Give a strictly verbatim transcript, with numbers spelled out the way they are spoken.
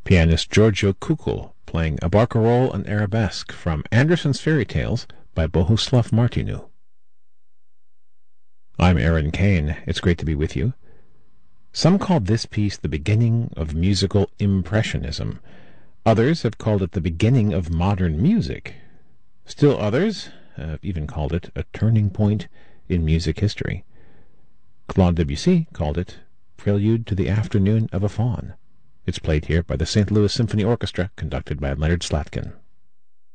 Pianist Giorgio Kukul playing a barcarolle and arabesque from Andersen's Fairy Tales by Bohuslav Martinu. I'm Aaron Kane. It's great to be with you. Some called this piece the beginning of musical impressionism. Others have called it the beginning of modern music. Still others have even called it a turning point in music history. Claude Debussy called it Prelude to the Afternoon of a Faun. It's played here by the Saint Louis Symphony Orchestra, conducted by Leonard Slatkin.